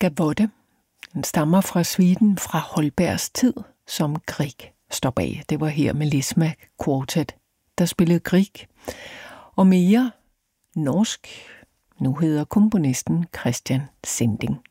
Gavotte. Den stammer fra suiten fra Holbergs tid, som Grieg står bag. Det var her Melisma Quartet, der spillede Grieg. Og mere norsk. Nu hedder komponisten Christian Sinding.